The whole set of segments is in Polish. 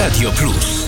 Radio Plus.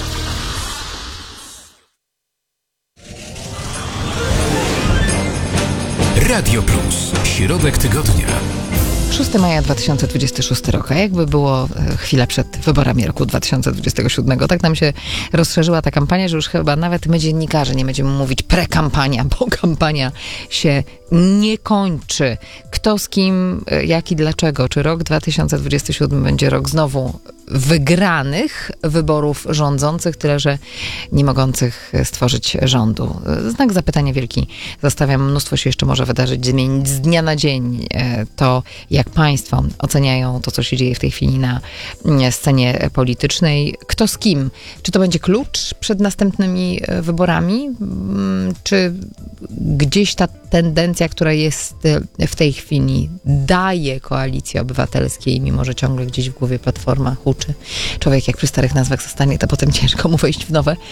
Radio Plus. Środek tygodnia. 6 maja 2026 rok, a jakby było chwilę przed wyborami roku 2027. Tak nam się rozszerzyła ta kampania, że już chyba nawet my dziennikarze nie będziemy mówić prekampania, bo kampania się nie kończy. Kto z kim, jak i dlaczego? Czy rok 2027 będzie rok znowu wygranych wyborów rządzących, tyle że nie mogących stworzyć rządu? Znak zapytania wielki zostawiam. Mnóstwo się jeszcze może wydarzyć, zmienić z dnia na dzień. To jak państwo oceniają to, co się dzieje w tej chwili na scenie politycznej. Kto z kim? Czy to będzie klucz przed następnymi wyborami? Czy gdzieś ta tendencja, która jest w tej chwili, daje Koalicji Obywatelskiej, mimo że ciągle gdzieś w głowie Platforma huczy. Człowiek jak przy starych nazwach zostanie, to potem ciężko mu wejść w nowe.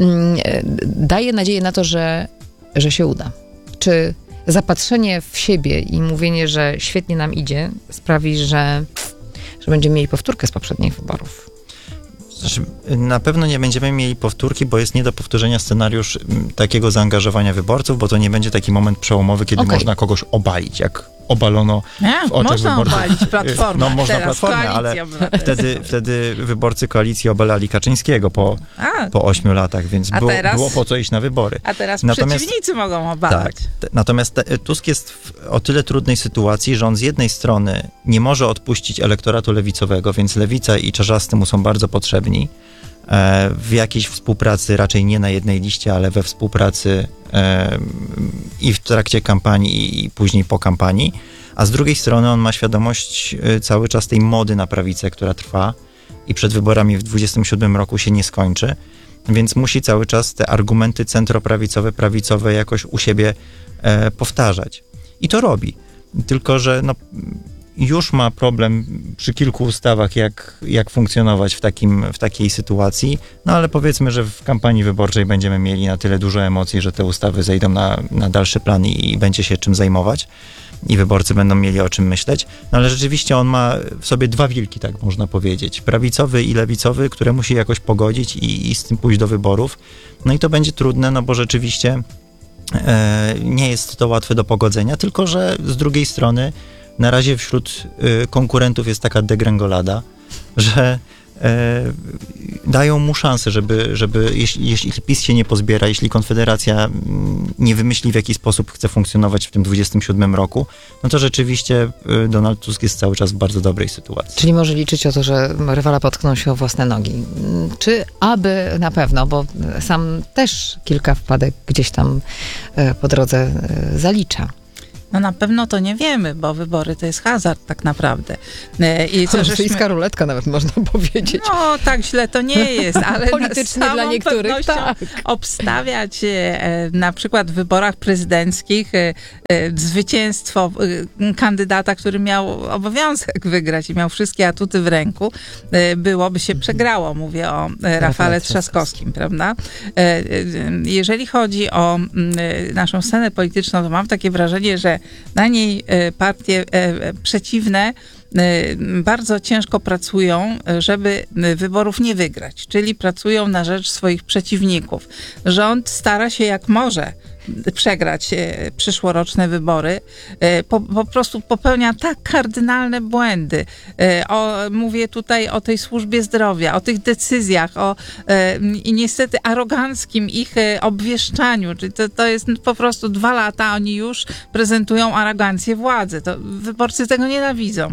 Daje nadzieję na to, że się uda. Czy zapatrzenie w siebie i mówienie, że świetnie nam idzie, sprawi, że będziemy mieli powtórkę z poprzednich wyborów? Znaczy, na pewno nie będziemy mieli powtórki, bo jest nie do powtórzenia scenariusz takiego zaangażowania wyborców, bo to nie będzie taki moment przełomowy, kiedy można kogoś obalić, jak obalono w oczach można wyborców. Obalić Platformę. No można teraz Platformę, ale wtedy wyborcy koalicji obalali Kaczyńskiego po 8 latach, więc było po co iść na wybory. A teraz przeciwnicy mogą obalać. Tak, natomiast Tusk jest w o tyle trudnej sytuacji, że on z jednej strony nie może odpuścić elektoratu lewicowego, więc Lewica i Czarzasty mu są bardzo potrzebni. W jakiejś współpracy, raczej nie na jednej liście, ale we współpracy i w trakcie kampanii i później po kampanii, a z drugiej strony on ma świadomość cały czas tej mody na prawicę, która trwa i przed wyborami w 2027 roku się nie skończy, więc musi cały czas te argumenty centroprawicowe, prawicowe jakoś u siebie powtarzać. I to robi. Tylko że już ma problem przy kilku ustawach, jak funkcjonować w takiej sytuacji, ale powiedzmy, że w kampanii wyborczej będziemy mieli na tyle dużo emocji, że te ustawy zejdą na dalszy plan i będzie się czym zajmować i wyborcy będą mieli o czym myśleć. Ale rzeczywiście on ma w sobie dwa wilki, tak można powiedzieć. Prawicowy i lewicowy, które musi jakoś pogodzić i z tym pójść do wyborów. No i to będzie trudne, bo rzeczywiście nie jest to łatwe do pogodzenia, tylko że z drugiej strony na razie wśród konkurentów jest taka degrengolada, że dają mu szansę, żeby jeśli PiS się nie pozbiera, jeśli Konfederacja nie wymyśli, w jaki sposób chce funkcjonować w tym 27 roku, no to rzeczywiście Donald Tusk jest cały czas w bardzo dobrej sytuacji. Czyli może liczyć o to, że rywala potkną się o własne nogi. Czy aby na pewno, bo sam też kilka wpadek gdzieś tam po drodze zalicza. No na pewno to nie wiemy, bo wybory to jest hazard tak naprawdę. Rosyjska ruletka nawet można powiedzieć. No tak źle to nie jest, ale politycznie dla niektórych obstawiać na przykład w wyborach prezydenckich zwycięstwo kandydata, który miał obowiązek wygrać i miał wszystkie atuty w ręku, byłoby się przegrało. Mówię o Rafale Trzaskowskim, prawda? Jeżeli chodzi o naszą scenę polityczną, to mam takie wrażenie, że na niej partie przeciwne bardzo ciężko pracują, żeby wyborów nie wygrać, czyli pracują na rzecz swoich przeciwników. Rząd stara się jak może przegrać przyszłoroczne wybory, po prostu popełnia tak kardynalne błędy. Mówię tutaj o tej służbie zdrowia, o tych decyzjach, i niestety aroganckim ich obwieszczaniu. Czyli to jest po prostu 2 lata, oni już prezentują arogancję władzy. To wyborcy tego nienawidzą.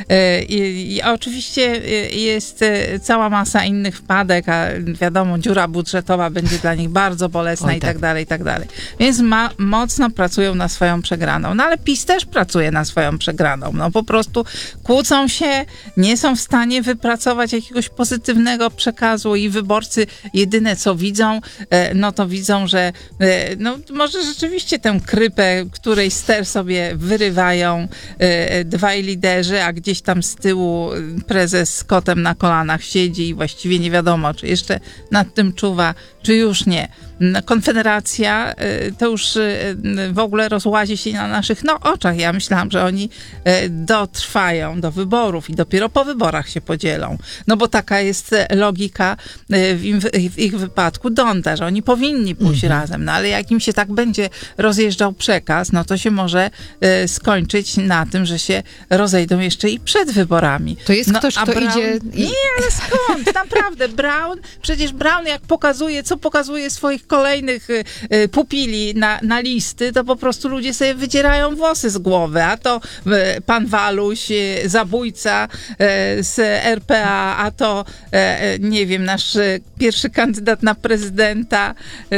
I oczywiście jest cała masa innych wpadek, a wiadomo, dziura budżetowa będzie dla nich bardzo bolesna i tak dalej, i tak dalej. Więc mocno pracują na swoją przegraną. No ale PiS też pracuje na swoją przegraną. No po prostu kłócą się, nie są w stanie wypracować jakiegoś pozytywnego przekazu i wyborcy jedyne co widzą, no to widzą, że może rzeczywiście tę krypę, której ster sobie wyrywają dwaj liderzy, a gdzieś tam z tyłu prezes z kotem na kolanach siedzi i właściwie nie wiadomo, czy jeszcze nad tym czuwa, czy już nie. Konfederacja to już w ogóle rozłazi się na naszych oczach. Ja myślałam, że oni dotrwają do wyborów i dopiero po wyborach się podzielą. No bo taka jest logika w ich wypadku Donda, że oni powinni pójść razem. No ale jak im się tak będzie rozjeżdżał przekaz, no to się może skończyć na tym, że się rozejdą jeszcze i przed wyborami. To jest ktoś, kto Brown... idzie... Nie, ale skąd? Naprawdę. Przecież Brown jak pokazuje swoich kolejnych pupili na listy, to po prostu ludzie sobie wydzierają włosy z głowy. A to pan Waluś, zabójca z RPA, a to nie wiem, nasz pierwszy kandydat na prezydenta.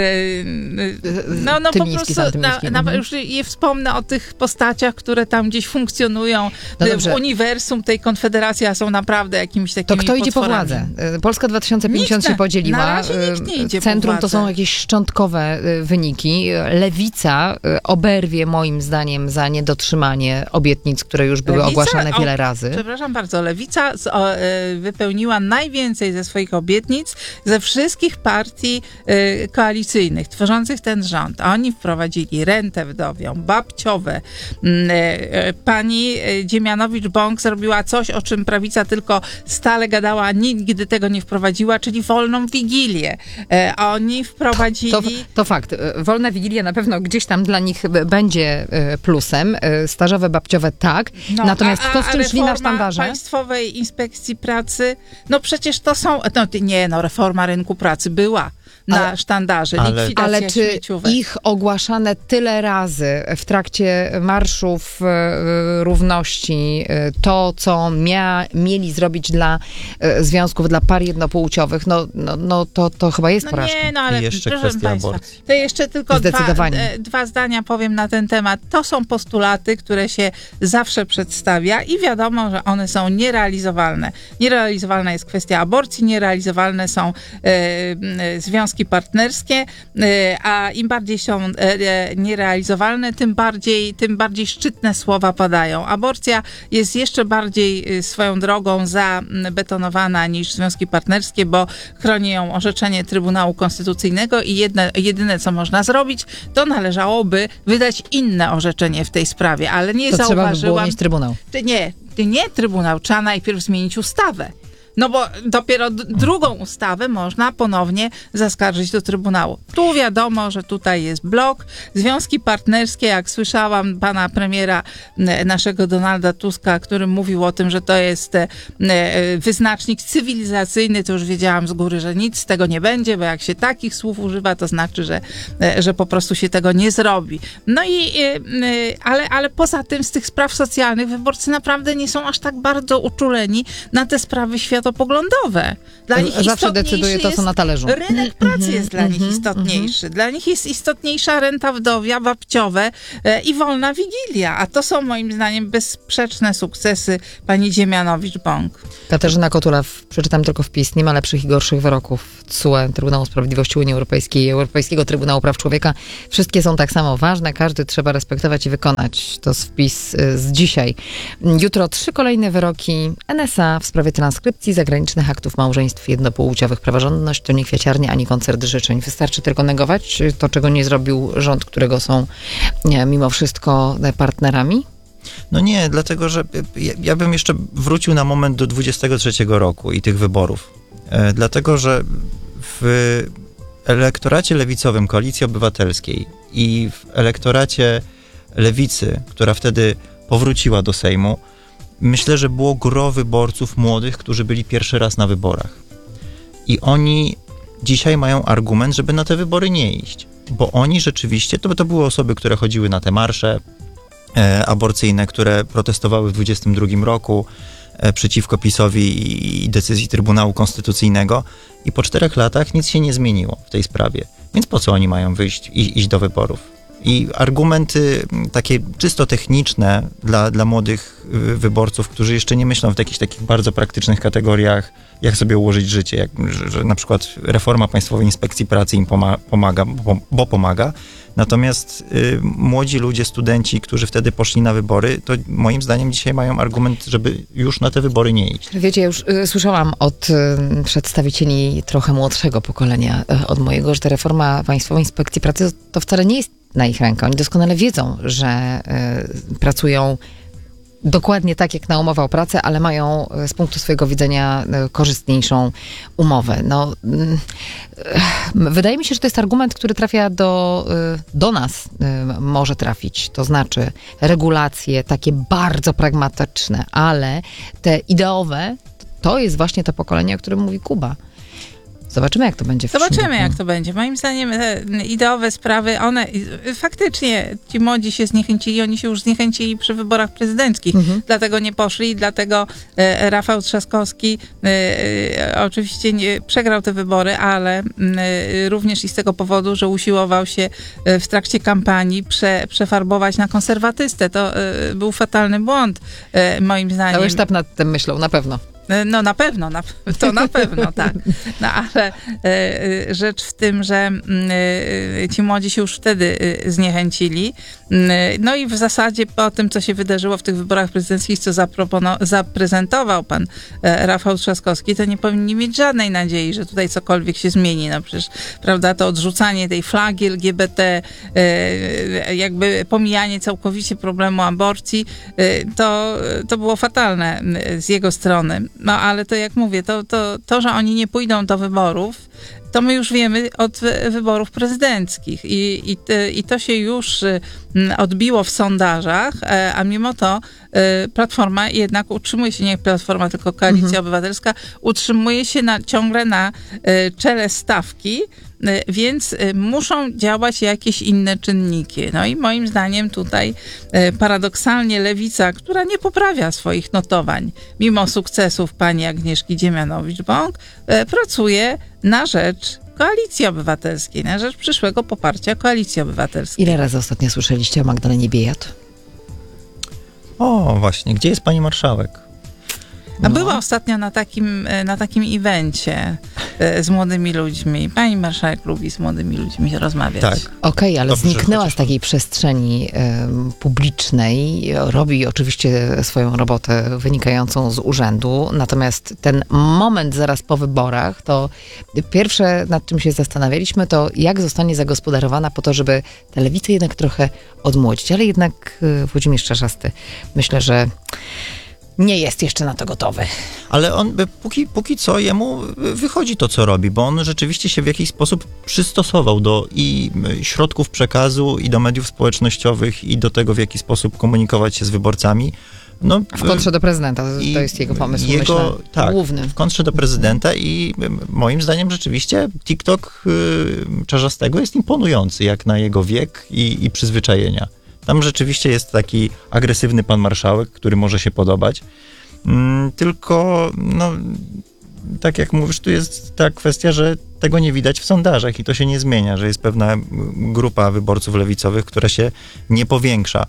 No po Tymiński, prostu już nie wspomnę o tych postaciach, które tam gdzieś funkcjonują w uniwersum tej Konfederacji, a są naprawdę jakimiś takimi To kto idzie po potworami. władzę? Polska 2050 się podzieliła. Na razie nikt nie idzie Centrum po to władzę. są jakieś szczątkowe wyniki. Lewica oberwie moim zdaniem za niedotrzymanie obietnic, które już były ogłaszane wiele razy. Przepraszam bardzo, Lewica wypełniła najwięcej ze swoich obietnic ze wszystkich partii koalicyjnych tworzących ten rząd. Oni wprowadzili rentę wdowią, babciowe. Pani Dziemianowicz-Bąk zrobiła coś, o czym prawica tylko stale gadała, a nigdy tego nie wprowadziła, czyli wolną Wigilię. Oni wprowadzili... To fakt. Wolna Wigilia na pewno gdzieś tam dla nich będzie plusem. Stażowe, babciowe tak. Natomiast kto z czym szli na sztandarze? Państwowej Inspekcji Pracy, no przecież to są... reforma rynku pracy była na sztandarze, likwidacja Ale czy śmieciówek. ich ogłaszane tyle razy w trakcie marszów równości, to co mieli zrobić dla związków, dla par jednopłciowych, to chyba jest porażka. Nie, ale I jeszcze proszę kwestia państwa, aborcji. to jeszcze tylko Zdecydowanie. dwa zdania powiem na ten temat. To są postulaty, które się zawsze przedstawia i wiadomo, że one są nierealizowalne. Nierealizowalna jest kwestia aborcji, nierealizowalne są związki partnerskie, a im bardziej są nierealizowalne, tym bardziej szczytne słowa padają. Aborcja jest jeszcze bardziej swoją drogą zabetonowana niż związki partnerskie, bo chroni ją orzeczenie Trybunału Konstytucyjnego i jedyne, co można zrobić, to należałoby wydać inne orzeczenie w tej sprawie, ale nie to zauważyłam... trzeba by było mieć Trybunał. Nie Trybunał, trzeba najpierw zmienić ustawę. No bo dopiero drugą ustawę można ponownie zaskarżyć do Trybunału. Tu wiadomo, że tutaj jest blok. Związki partnerskie, jak słyszałam pana premiera naszego Donalda Tuska, który mówił o tym, że to jest wyznacznik cywilizacyjny, to już wiedziałam z góry, że nic z tego nie będzie, bo jak się takich słów używa, to znaczy, że po prostu się tego nie zrobi. No ale poza tym z tych spraw socjalnych wyborcy naprawdę nie są aż tak bardzo uczuleni na te sprawy światopoglądowe. Dla nich zawsze decyduje to, co na talerzu. Rynek pracy jest dla nich istotniejszy. Dla nich jest istotniejsza renta wdowia, babciowe i wolna Wigilia. A to są moim zdaniem bezsprzeczne sukcesy pani Dziemianowicz-Bąk. Katarzyna Kotula, przeczytam tylko wpis, nie ma lepszych i gorszych wyroków TSUE, Trybunału Sprawiedliwości Unii Europejskiej i Europejskiego Trybunału Praw Człowieka. Wszystkie są tak samo ważne, każdy trzeba respektować i wykonać. To jest wpis z dzisiaj. Jutro 3 kolejne wyroki NSA w sprawie transkrypcji zagranicznych aktów małżeństw jednopłciowych. Praworządność to nie kwiaciarnia ani koncert życzeń. Wystarczy tylko negować to, czego nie zrobił rząd, którego są mimo wszystko partnerami? No nie, dlatego, że ja bym jeszcze wrócił na moment do 23 roku i tych wyborów. Dlatego, że w elektoracie lewicowym Koalicji Obywatelskiej i w elektoracie lewicy, która wtedy powróciła do Sejmu, myślę, że było gros wyborców młodych, którzy byli pierwszy raz na wyborach. I oni dzisiaj mają argument, żeby na te wybory nie iść. Bo oni rzeczywiście, to były osoby, które chodziły na te marsze aborcyjne, które protestowały w 22 roku przeciwko PiS-owi i decyzji Trybunału Konstytucyjnego. I po 4 latach nic się nie zmieniło w tej sprawie. Więc po co oni mają wyjść i iść do wyborów? I argumenty takie czysto techniczne dla młodych wyborców, którzy jeszcze nie myślą w jakichś takich bardzo praktycznych kategoriach, jak sobie ułożyć życie, że na przykład reforma Państwowej Inspekcji Pracy im pomaga, bo pomaga. Natomiast młodzi ludzie, studenci, którzy wtedy poszli na wybory, to moim zdaniem dzisiaj mają argument, żeby już na te wybory nie iść. Wiecie, ja już słyszałam od przedstawicieli trochę młodszego pokolenia, od mojego, że ta reforma Państwowej Inspekcji Pracy to wcale nie jest na ich rękę. Oni doskonale wiedzą, że pracują dokładnie tak, jak na umowę o pracę, ale mają z punktu swojego widzenia korzystniejszą umowę. Wydaje mi się, że to jest argument, który trafia do nas, może trafić. To znaczy regulacje takie bardzo pragmatyczne, ale te ideowe, to jest właśnie to pokolenie, o którym mówi Kuba. Zobaczymy, jak to będzie. Zobaczymy, jak to będzie. Moim zdaniem te ideowe sprawy, one faktycznie, ci młodzi się zniechęcili, oni się już zniechęcili przy wyborach prezydenckich. Dlatego nie poszli, dlatego Rafał Trzaskowski oczywiście przegrał te wybory, ale również i z tego powodu, że usiłował się w trakcie kampanii przefarbować na konserwatystę. To był fatalny błąd, moim zdaniem. Cały sztab nad tym myślał, na pewno. No na pewno, to na pewno, tak. No ale rzecz w tym, że ci młodzi się już wtedy zniechęcili. No i w zasadzie po tym, co się wydarzyło w tych wyborach prezydenckich, co zaprezentował pan Rafał Trzaskowski, to nie powinni mieć żadnej nadziei, że tutaj cokolwiek się zmieni. No przecież, prawda, to odrzucanie tej flagi LGBT, jakby pomijanie całkowicie problemu aborcji, to było fatalne z jego strony. No ale to jak mówię, to, że oni nie pójdą do wyborów, to my już wiemy od wyborów prezydenckich i to się już odbiło w sondażach, a mimo to Platforma jednak utrzymuje się, nie Platforma, tylko Koalicja Obywatelska, utrzymuje się ciągle na czele stawki, więc muszą działać jakieś inne czynniki. No i moim zdaniem tutaj paradoksalnie Lewica, która nie poprawia swoich notowań, mimo sukcesów pani Agnieszki Dziemianowicz-Bąk, pracuje na rzecz Koalicji Obywatelskiej, na rzecz przyszłego poparcia Koalicji Obywatelskiej. Ile razy ostatnio słyszeliście o Magdalenie Biejat? O, właśnie. Gdzie jest pani marszałek? A była ostatnio na takim evencie z młodymi ludźmi. Pani marszałek lubi z młodymi ludźmi rozmawiać. Tak. Okej, ale Dobrze, zniknęła z takiej przestrzeni publicznej. Robi oczywiście swoją robotę wynikającą z urzędu, natomiast ten moment zaraz po wyborach, to pierwsze, nad czym się zastanawialiśmy, to jak zostanie zagospodarowana po to, żeby tę lewicę jednak trochę odmłodzić. Ale jednak Włodzimierz Czarzasty, myślę, że nie jest jeszcze na to gotowy. Ale on póki co jemu wychodzi to, co robi, bo on rzeczywiście się w jakiś sposób przystosował do i środków przekazu, i do mediów społecznościowych, i do tego, w jaki sposób komunikować się z wyborcami. No, w kontrze do prezydenta, to jest jego pomysł, myślę, tak, główny. W kontrze do prezydenta i moim zdaniem rzeczywiście TikTok Czarzastego jest imponujący, jak na jego wiek i przyzwyczajenia. Tam rzeczywiście jest taki agresywny pan marszałek, który może się podobać. Tylko, no, tak jak mówisz, tu jest ta kwestia, że tego nie widać w sondażach i to się nie zmienia, że jest pewna grupa wyborców lewicowych, która się nie powiększa.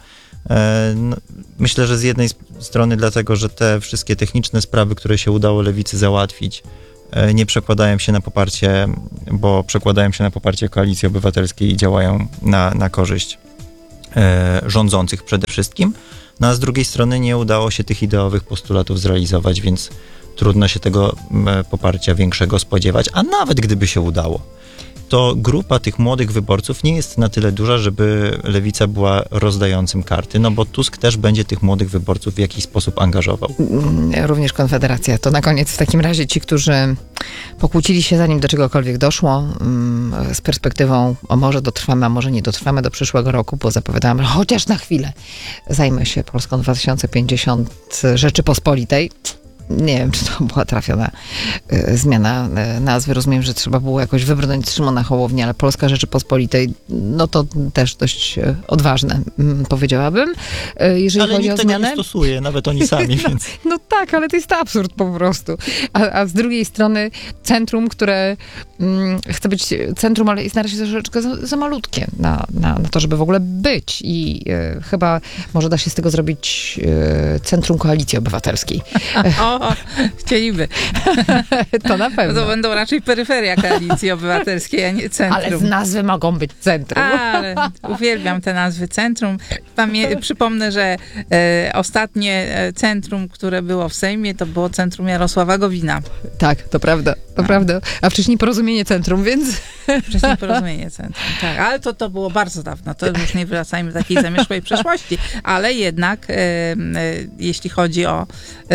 Myślę, że z jednej strony dlatego, że te wszystkie techniczne sprawy, które się udało lewicy załatwić, nie przekładają się na poparcie, bo przekładają się na poparcie Koalicji Obywatelskiej i działają na korzyść rządzących przede wszystkim, no a z drugiej strony nie udało się tych ideowych postulatów zrealizować, więc trudno się tego poparcia większego spodziewać, a nawet gdyby się udało, to grupa tych młodych wyborców nie jest na tyle duża, żeby lewica była rozdającym karty, no bo Tusk też będzie tych młodych wyborców w jakiś sposób angażował. Również Konfederacja. To na koniec w takim razie ci, którzy pokłócili się zanim do czegokolwiek doszło, z perspektywą o może dotrwamy, a może nie dotrwamy do przyszłego roku, bo zapowiadałam, że chociaż na chwilę zajmę się Polską 2050 Rzeczypospolitej. nie wiem, czy to była trafiona zmiana nazwy. Rozumiem, że trzeba było jakoś wybrnąć z Szymona Hołowni, ale Polska Rzeczypospolitej, no to też dość odważne, powiedziałabym. Jeżeli Ale chodzi nikt o tego zmianę... nie stosuje, nawet oni sami, więc... No tak, ale to jest absurd po prostu. A z drugiej strony centrum, które chce być centrum, ale jest na razie troszeczkę za malutkie na to, żeby w ogóle być. I chyba może da się z tego zrobić centrum Koalicji Obywatelskiej. O, chcieliby. To na pewno. To będą raczej peryferia Koalicji Obywatelskiej, a nie centrum. Ale z nazwy mogą być centrum. Ale uwielbiam te nazwy centrum. Przypomnę, że ostatnie centrum, które było w Sejmie, to było centrum Jarosława Gowina. Tak, to prawda, to prawda. A wcześniej Porozumienie Centrum, więc... Wcześniej Porozumienie Centrum, tak. Ale to było bardzo dawno. To już nie wracajmy do takiej zamierzchłej przeszłości. Ale jednak, jeśli chodzi o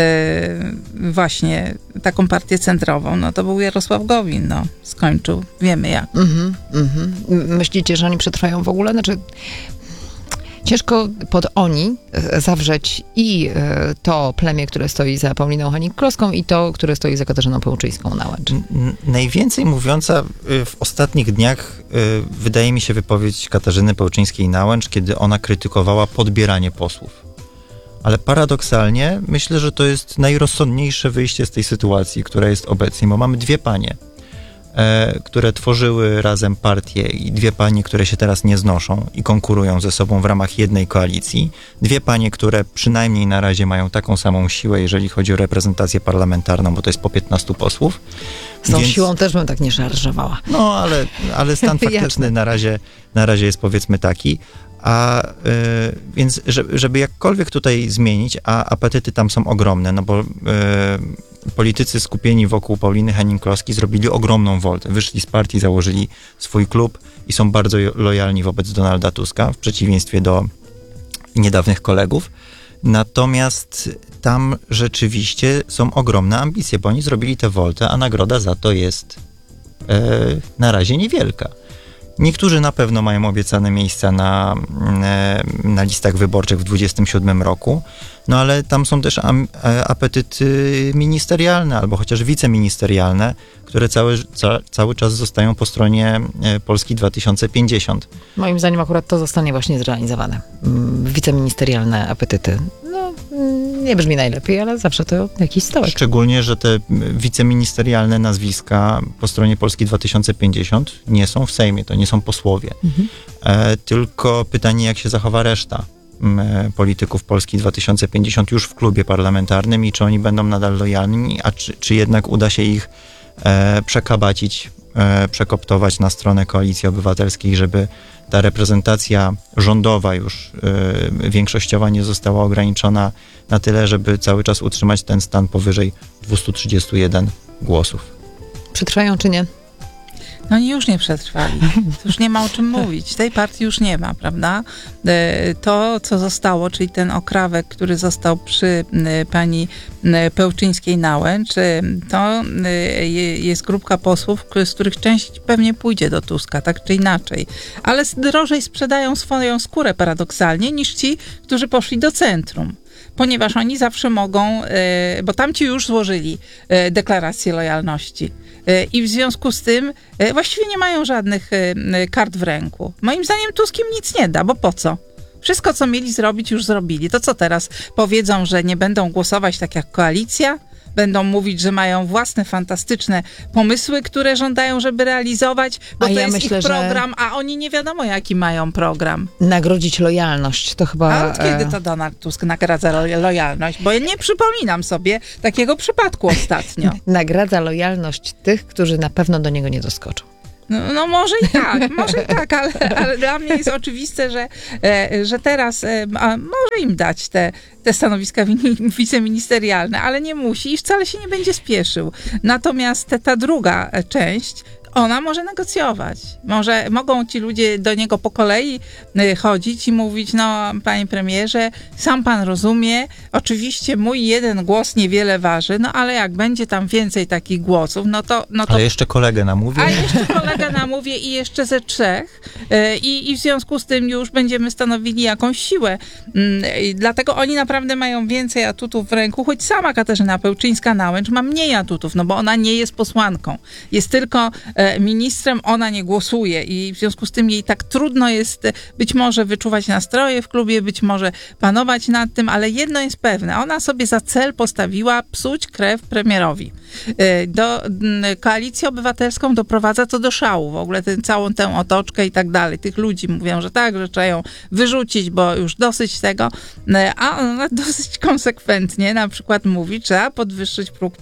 właśnie taką partię centrową, no to był Jarosław Gowin, no. Skończył. Wiemy jak. Myślicie, że oni przetrwają w ogóle? Znaczy... Ciężko pod oni zawrzeć i to plemię, które stoi za Pauliną Hennig-Kloską i to, które stoi za Katarzyną Pełczyńską-Nałęcz. Najwięcej mówiąca w ostatnich dniach wydaje mi się wypowiedź Katarzyny Pełczyńskiej-Nałęcz, kiedy ona krytykowała podbieranie posłów. Ale paradoksalnie myślę, że to jest najrozsądniejsze wyjście z tej sytuacji, która jest obecnie, bo mamy dwie panie, które tworzyły razem partię i dwie panie, które się teraz nie znoszą i konkurują ze sobą w ramach jednej koalicji. Dwie panie, które przynajmniej na razie mają taką samą siłę, jeżeli chodzi o reprezentację parlamentarną, bo to jest po 15 posłów. Z tą siłą też bym tak nie szarżowała. No, ale stan faktyczny na razie jest powiedzmy taki. Więc żeby jakkolwiek tutaj zmienić, a apetyty tam są ogromne, no bo politycy skupieni wokół Pauliny Hennig-Kloski zrobili ogromną woltę. Wyszli z partii, założyli swój klub i są bardzo lojalni wobec Donalda Tuska, w przeciwieństwie do niedawnych kolegów. Natomiast tam rzeczywiście są ogromne ambicje, bo oni zrobili tę woltę, a nagroda za to jest na razie niewielka. Niektórzy na pewno mają obiecane miejsca na listach wyborczych w 2027 roku, no ale tam są też apetyty ministerialne albo chociaż wiceministerialne, które cały czas zostają po stronie Polski 2050. Moim zdaniem akurat to zostanie właśnie zrealizowane. Wiceministerialne apetyty. No, nie brzmi najlepiej, ale zawsze to jakiś stołek. Szczególnie, że te wiceministerialne nazwiska po stronie Polski 2050 nie są w Sejmie, to nie są posłowie. Tylko pytanie, jak się zachowa reszta polityków Polski 2050 już w klubie parlamentarnym i czy oni będą nadal lojalni, a czy jednak uda się ich przekabacić, przekoptować na stronę Koalicji Obywatelskiej, żeby ta reprezentacja rządowa już większościowa nie została ograniczona na tyle, żeby cały czas utrzymać ten stan powyżej 231 głosów. Przetrwają czy nie? No oni już nie przetrwali. To już nie ma o czym mówić. Tej partii już nie ma, prawda? To, co zostało, czyli ten okrawek, który został przy pani Pełczyńskiej-Nałęcz, to jest grupka posłów, z których część pewnie pójdzie do Tuska, tak czy inaczej. Ale drożej sprzedają swoją skórę paradoksalnie niż ci, którzy poszli do centrum. Ponieważ oni zawsze mogą, bo tamci już złożyli deklarację lojalności. I w związku z tym właściwie nie mają żadnych kart w ręku. Moim zdaniem Tusk im nic nie da, bo po co? Wszystko, co mieli zrobić, już zrobili. To co teraz? Powiedzą, że nie będą głosować tak jak koalicja? Będą mówić, że mają własne fantastyczne pomysły, które żądają, żeby realizować, bo to jest ich program, a oni nie wiadomo, jaki mają program. Nagrodzić lojalność, to chyba... A od kiedy to Donald Tusk nagradza lojalność? Bo ja nie przypominam sobie takiego przypadku ostatnio. Nagradza lojalność tych, którzy na pewno do niego nie doskoczą. No może i tak, ale dla mnie jest oczywiste, że teraz może im dać te stanowiska wiceministerialne, ale nie musi i wcale się nie będzie spieszył. Natomiast ta druga część, ona może negocjować. Mogą ci ludzie do niego po kolei chodzić i mówić, no panie premierze, sam pan rozumie, oczywiście mój jeden głos niewiele waży, no ale jak będzie tam więcej takich głosów, no to... Ale jeszcze kolegę namówię. A jeszcze kolegę namówię i jeszcze ze 3 i w związku z tym już będziemy stanowili jakąś siłę. Dlatego oni naprawdę mają więcej atutów w ręku, choć sama Katarzyna Pełczyńska-Nałęcz ma mniej atutów, no bo ona nie jest posłanką. Jest tylko ministrem, ona nie głosuje i w związku z tym jej tak trudno jest być może wyczuwać nastroje w klubie, być może panować nad tym, ale jedno jest pewne, ona sobie za cel postawiła psuć krew premierowi. Koalicję Obywatelską doprowadza to do szału, w ogóle całą tę otoczkę i tak dalej. Tych ludzi mówią, że tak, że trzeba ją wyrzucić, bo już dosyć tego, a ona dosyć konsekwentnie na przykład mówi, trzeba podwyższyć próg,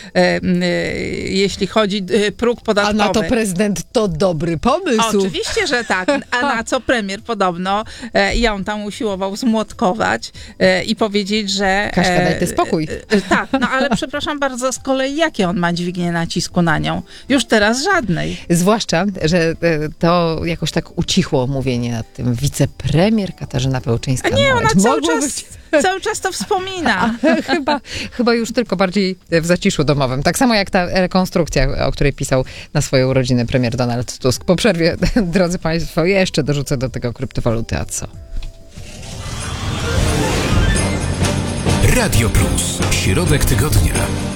jeśli chodzi próg podatkowy. A na to prezydent to dobry pomysł. Oczywiście, że tak. A na co premier podobno ją tam usiłował zmłotkować i powiedzieć, że... Kaśka, daj ty spokój. Tak, no ale przepraszam bardzo, z kolei jakie on ma dźwignię nacisku na nią? Już teraz żadnej. Zwłaszcza, że to jakoś tak ucichło mówienie nad tym. Wicepremier Katarzyna Pełczyńska. A nie, ona cały czas to wspomina. Chyba już tylko bardziej w zaciszu domowym. Tak samo jak ta rekonstrukcja, o której pisał na swoje urodziny premier Donald Tusk. Po przerwie, drodzy państwo, jeszcze dorzucę do tego kryptowaluty, a co? Radio Plus. Środek tygodnia.